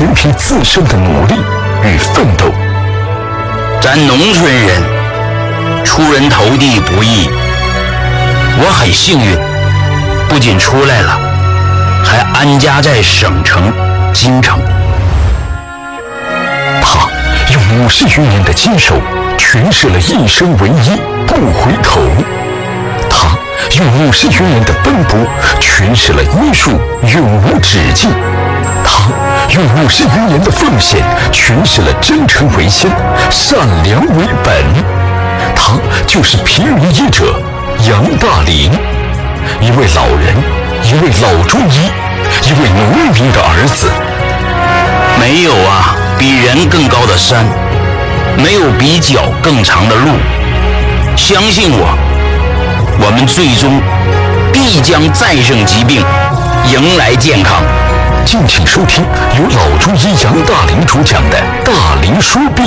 全凭自身的努力与奋斗。 咱农村人出人头地不易，我很幸运，不仅出来了，还安家在省城京城。 他用50余年的坚守诠释了一生唯一不回头，他用50余年的奔波诠释了医术永无止境，他用50余年的奉献诠释了真诚为先，善良为本。他就是平民医者杨大林，一位老人，一位老中医，一位农民的儿子。 没有啊比人更高的山，没有比脚更长的路。相信我，我们最终必将战胜疾病，迎来健康。 敬请收听由老中医杨大林主讲的《大林说病》。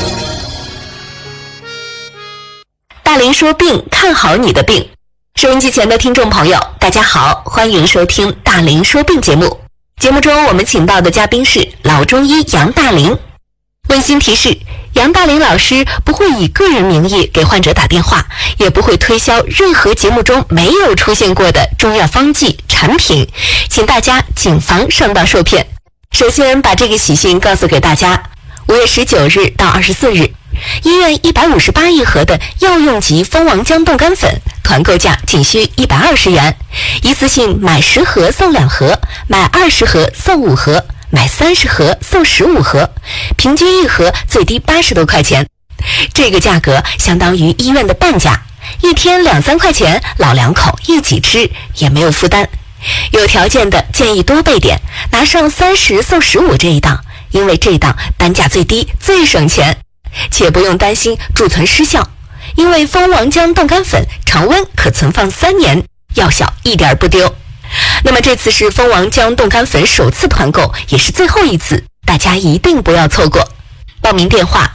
大林说病，看好你的病。收音机前的听众朋友，大家好，欢迎收听大林说病节目。节目中我们请到的嘉宾是老中医杨大林。温馨提示，杨大林老师不会以个人名义给患者打电话，也不会推销任何节目中没有出现过的中药方剂产品，请大家谨防上当受骗。首先把这个喜讯告诉给大家，5月19日到24日，医院158一盒的药用级蜂王浆冻干粉，团购价仅需120元，一次性买10盒送2盒，买20盒送5盒，买30盒送15盒，平均一盒最低80多块钱。这个价格相当于医院的半价，一天2-3块钱，老两口一起吃也没有负担。有条件的建议多备点，拿上30送15这一档，因为这一档单价最低最省钱，且不用担心贮存失效，因为蜂王浆冻干粉常温可存放3年，药效一点不丢。那么这次是蜂王浆冻干粉首次团购，也是最后一次，大家一定不要错过。报名电话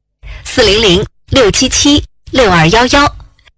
400-677-6211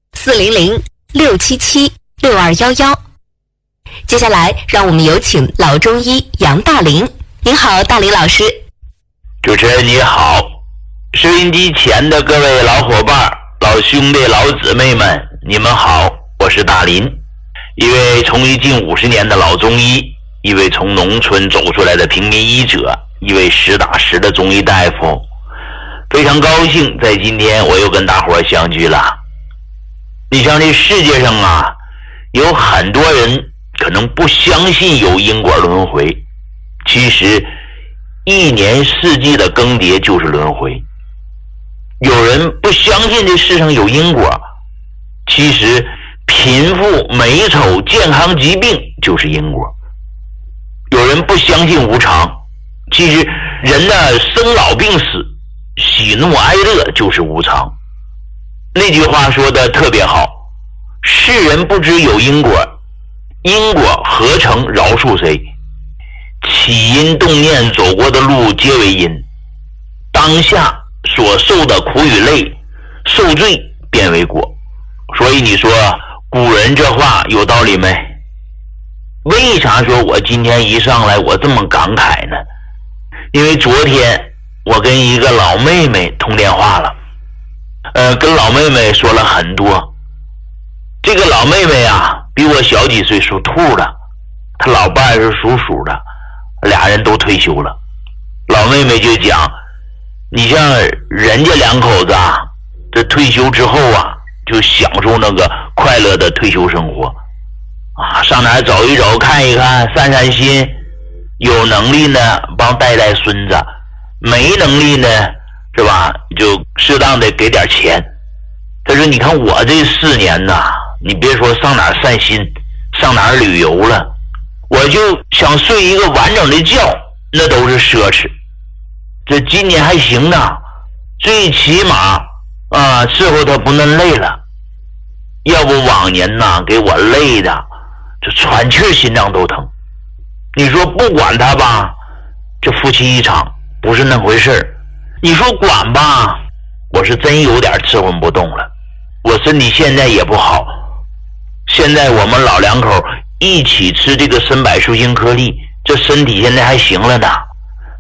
400-677-6211。接下来让我们有请老中医杨大林。您好，大林老师。 主持人你好，收音机前的各位老伙伴、老兄弟、老姊妹们，你们好，我是大林，一位从医近50年的老中医，一位从农村走出来的平民医者，一位实打实的中医大夫。非常高兴在今天我又跟大伙相聚了。你像这世界上啊，有很多人可能不相信有因果轮回，其实一年四季的更迭就是轮回。有人不相信这世上有因果，其实贫富美丑健康疾病就是因果。有人不相信无常，其实人的生老病死喜怒哀乐就是无常。那句话说的特别好，世人不知有因果，因果何曾饶恕谁？起因动念走过的路皆为因，当下所受的苦与累，受罪变为果。所以你说古人这话有道理没？为啥说我今天一上来我这么感慨呢？因为昨天我跟一个老妹妹通电话了，跟老妹妹说了很多。这个老妹妹啊，比我小几岁，属兔的，她老伴是属鼠的，俩人都退休了。老妹妹就讲，你像人家两口子啊，这退休之后啊，就享受那个快乐的退休生活啊，上哪儿走一走看一看散散心，有能力呢帮带带孙子，没能力呢是吧，就适当的给点钱。他说你看我这4年呐，你别说上哪儿散心，上哪儿旅游了，我就想睡一个完整的觉，那都是奢侈。这今年还行呢，最起码啊伺候他不能累了，要不往年呐给我累的这喘气心脏都疼。你说不管他吧，这夫妻一场不是那回事儿，你说管吧，我是真有点伺候不动了。我身体现在也不好，现在我们老两口一起吃这个参柏舒心颗粒，这身体现在还行了呢。